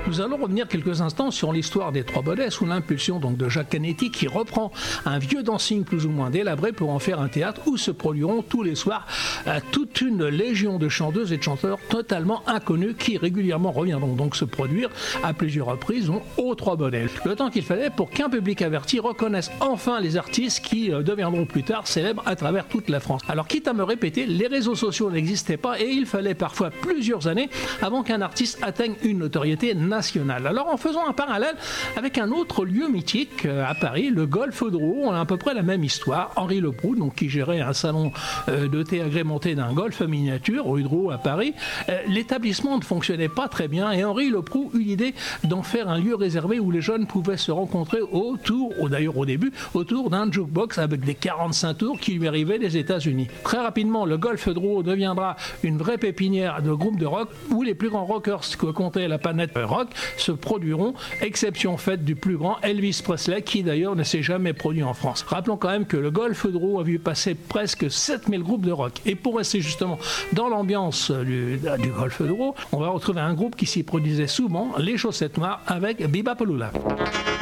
Nous allons revenir quelques instants sur l'histoire des Trois Baudets sous l'impulsion donc de Jacques Canetti qui reprend un vieux dancing plus ou moins délabré pour en faire un théâtre où se produiront tous les soirs toute une légion de chanteuses et de chanteurs totalement inconnus qui régulièrement reviendront donc se produire à plusieurs reprises aux Trois Baudets. Le temps qu'il fallait pour qu'un public averti reconnaisse enfin les artistes qui deviendront plus tard célèbres à travers toute la France. Alors quitte à me répéter, les réseaux sociaux n'existaient pas et il fallait parfois plusieurs années avant qu'un artiste atteigne une notoriété nationale. Alors en faisant un parallèle avec un autre lieu mythique à Paris, le Golfe Drouot, on a à peu près la même histoire. Henri Leproux, donc, qui gérait un salon de thé agrémenté d'un golf miniature rue Drouot à Paris, l'établissement ne fonctionnait pas très bien et Henri Leproux eut l'idée d'en faire un lieu réservé où les jeunes pouvaient se rencontrer d'ailleurs au début, autour d'un jukebox avec des 45 tours qui lui arrivaient des États-Unis. Très rapidement, le Golfe Drouot deviendra une vraie pépinière de groupes de rock où les plus grands rockers que comptait la planète rock se produiront, exception faite du plus grand Elvis Presley qui d'ailleurs ne s'est jamais produit en France. Rappelons quand même que le Golfe Drouot a vu passer presque 7000 groupes de rock. Et pour rester justement dans l'ambiance du Golfe Drouot, on va retrouver un groupe qui s'y produisait souvent, les Chaussettes Noires avec Bebop Lula.